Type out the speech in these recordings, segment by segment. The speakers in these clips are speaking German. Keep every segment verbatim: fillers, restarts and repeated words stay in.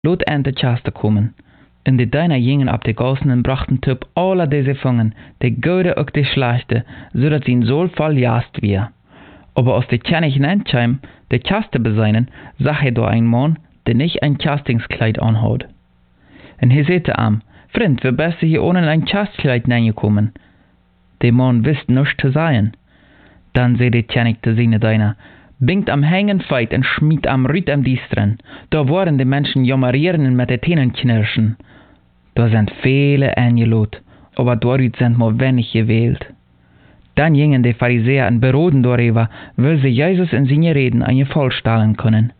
lot an de Chaste kommen. En de Diener gingen ab de Gassen en brachten tup alle deze vangen, de goede ook de schlechte, zodat zijn zool voll jast weer. Aber als de König nenntscheim, de Chaste beseinen, zag hij door een man, der nicht ein Chastingskleid anhat. En hij zei te hem, Vriend, wir bist hier ohne ein Chastkleid reingekommen. Der Mann wist nichts zu sagen. Dann zei de König te seine Diener, bingt am Hängen feit en schmied am Rüt am Diestren. Da waren die Menschen jammerieren en met de Tenen knirschen. Da sind viele eingelot, aber dort sind nur wenig gewählt. Dann gingen die Pharisäer en beroden darüber, weil sie Jesus in seine Reden eine Fall stellen können.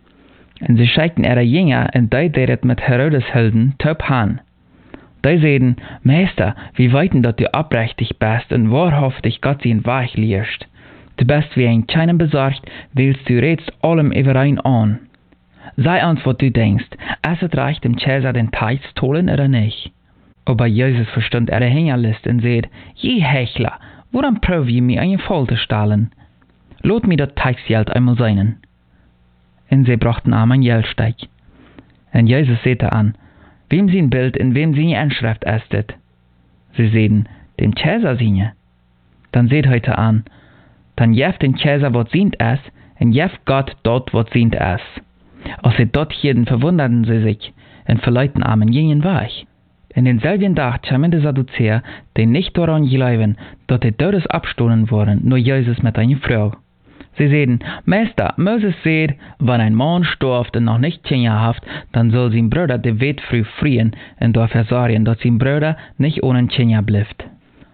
En sie schickten ihre Jünger en die deden mit Herodes Helden töp han. Die zeiden, Meister, wie weiten dat du abrechtig bist en wahrhaftig Gott sein Weg lehrst. Du bist wie ein Scheinen besorgt, willst du redst allem überein an. Sei uns, was du denkst, es het recht dem Cäsar den Teich zu holen oder nicht. Aber Jesus verstand ihre Hängerlist und sagt, je Hechler, woran prüf je mir eine Fall zu stellen? Lot mir das Teichsgeld einmal seinen. Und sie brachten ihm ein Geldsteig. Und Jesus sagte an, wem sein Bild in wem seine Anschrift estet? Sie sagten, dem Cäsar seine. Dann seht heute an, dann jeft den Cäsar wat sint es, und jeft Gott dort wat sint es. Als sie dort hielten, verwunderten sie sich, und verleiten armen jenen Weg. In denselben Tag kamen die Sadduzäer, die nicht daran glauben, dass die Todes abstohlen worden, nur Jesus mit einer Frau. Sie sagten, Meister, Moses sagt, wenn ein Mann stirbt und noch nicht Kinder hat, dann soll sein Bruder die Welt früh frieren und dafür sorgen, dass sein Bruder nicht ohne Kinder bleibt.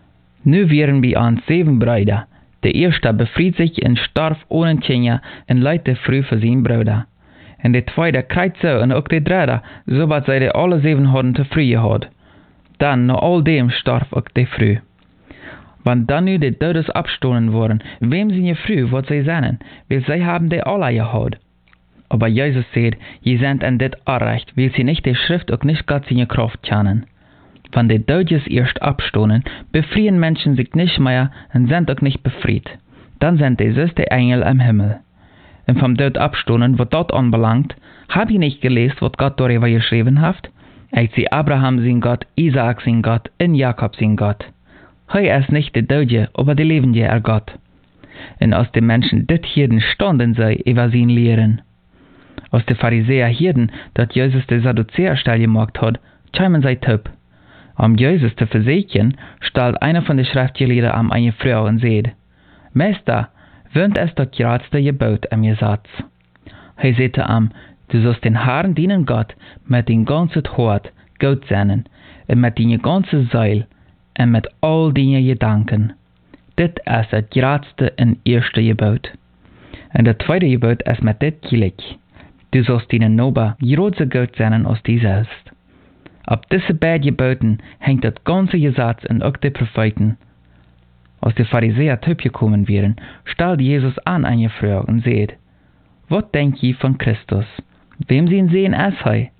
Nu wären wir an sieben Brüder. Der erste befried sich und starb ohne Kinder und leidte früh für seinen Bruder. Und der zweite kriegt so und auch der dritte, so was sie alle sieben hatten zu früh gehabt. Dann, nach all dem, starb auch der früh. Wenn dann nu die Todes abstohlen worden, wem sind je früh, was sie sagen, weil sie haben die alle gehabt. Aber Jesus sagt, je sind an dit Arrecht, weil sie nicht die Schrift und nicht Gott seine Kraft kennen. Wenn die Todes erst abstohlen, befrieren Menschen sich nicht mehr und sind auch nicht befreit. Dann sind die süße Engel im Himmel. Und vom Tod abstohlen, was dort anbelangt, hab ich nicht gelesen, was Gott darüber geschrieben hat? Ich sehe Abraham sein Gott, Isaak sein Gott und Jakob sein Gott. Hei ist nicht der Tote, aber der Lebende er Gott. Und als die Menschen dit hierden, standen sie über sein Lehren. Als die Pharisäer hierden, dass Jesus die Sadduzäer steil gemacht hat, kämen sie töp. Um Jesus zu versichern, stellt einer von den Schriftgelehrten an eine Frau und sagt, Meister, wöhnt es das geradste Gebot am Gesetz? Er sagte ihm, du sollst den Herrn dienen Gott mit dein ganzes Hort, Gott seinen, und mit deiner ganzen Seele, und mit all deinen Gedanken. Dit ist das geradste und erste Gebot. Und das zweite Gebot ist mit dit gleich. Du sollst deinen Nachbar gerade Gott seinen als dich selbst. Ab diese beiden Geboten hängt das ganze Gesetz und auch die Propheten. Als die Pharisäer gekommen wären, stellt Jesus an eine Frau und sagt, was denkt ihr von Christus? Wem sie ihn sehen als er?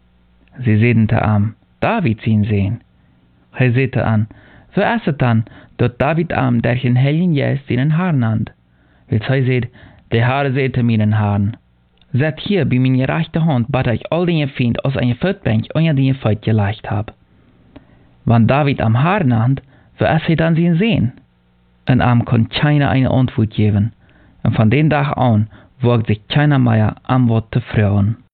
Sie sagten zu ihm, David sie ihn sehen. Er sagte an, so ist es dann, dass David am der den Heiligen Geist seinen Herrn nannt. Weil er sagt, der Herr sagte meinen Herrn, seid hier bei meiner rechten Hand, bat ich all den Feind aus einer Feldbank unter den Feind gelegt hab. Wenn David am Herrn nannt, so ist er dann sie ihn sehen. Und am kann keiner eine Antwort geben. Und von dem Tag an wagt sich keiner mehr am Wort zu fragen.